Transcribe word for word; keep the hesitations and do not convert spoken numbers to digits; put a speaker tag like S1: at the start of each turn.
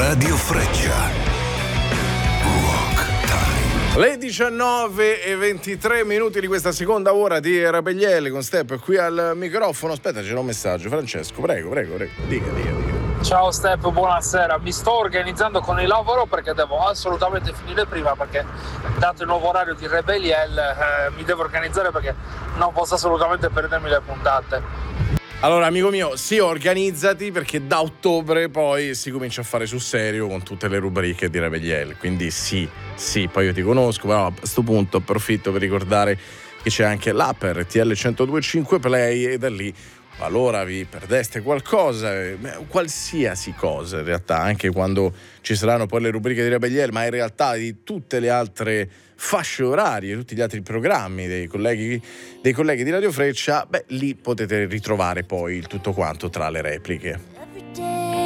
S1: Radio Freccia.
S2: Le diciannove e ventitré minuti di questa seconda ora di Rabegliele con Step qui al microfono. Aspetta, c'era un messaggio. Francesco, prego, prego, prego. Dica, dica, dica.
S3: Ciao Step, buonasera. Mi sto organizzando con il lavoro perché devo assolutamente finire prima, perché dato il nuovo orario di Rebelliel eh, mi devo organizzare perché non posso assolutamente perdermi le puntate.
S2: Allora, amico mio, sì, organizzati perché da ottobre poi si comincia a fare sul serio con tutte le rubriche di Rebelliel. Quindi sì, sì, poi io ti conosco, però a questo punto approfitto per ricordare che c'è anche l'app R T L centodue e cinque Play e da lì, qualora vi perdeste qualcosa, qualsiasi cosa in realtà, anche quando ci saranno poi le rubriche di Rebelliel, ma in realtà di tutte le altre fasce orarie, tutti gli altri programmi dei colleghi, dei colleghi di Radio Freccia, beh, lì potete ritrovare poi il tutto quanto tra le repliche.